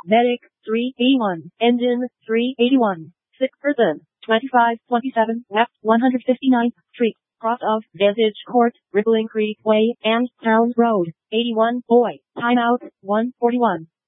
Medic 381. Engine 381. Sick person 2527 West 159th Street. Cross of Vantage Court, Rippling Creek Way, and Towns Road. 81 boy. Timeout 141.